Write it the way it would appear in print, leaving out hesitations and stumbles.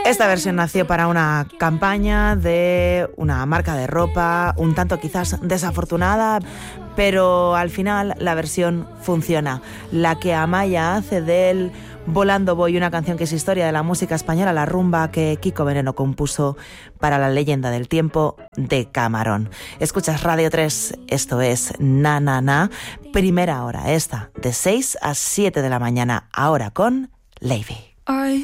Esta versión nació para una campaña de una marca de ropa, un tanto quizás desafortunada, pero al final la versión funciona. La que Amaya hace del Volando Voy, una canción que es historia de la música española, la rumba que Kiko Veneno compuso para la leyenda del tiempo de Camarón. Escuchas Radio 3, esto es Na Na Na, primera hora esta, de 6 a 7 de la mañana, ahora con Levy.